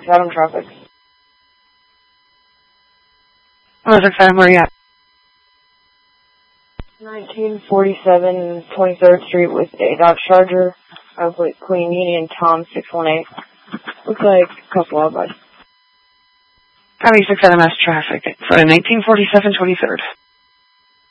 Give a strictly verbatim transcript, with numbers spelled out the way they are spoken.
Adam traffic. Oh, six Adam, where are you at? nineteen forty-seven twenty-third Street with a Dodge Charger. I was with Queen Union Tom six one eight. Looks like a couple of us. Copy six Adam has traffic. So nineteen forty-seven twenty-third.